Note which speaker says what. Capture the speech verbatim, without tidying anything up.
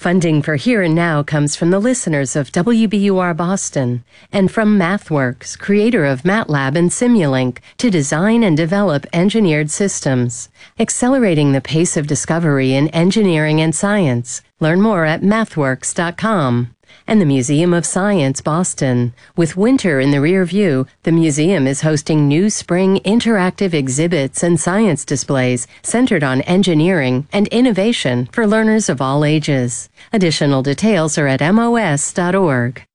Speaker 1: Funding for Here and Now comes from the listeners of W B U R Boston and from MathWorks, creator of MATLAB and Simulink, to design and develop engineered systems, accelerating the pace of discovery in engineering and science. Learn more at mathworks dot com. And the Museum of Science, Boston. With winter in the rear view, the museum is hosting new spring interactive exhibits and science displays centered on engineering and innovation for learners of all ages. Additional details are at M O S dot org.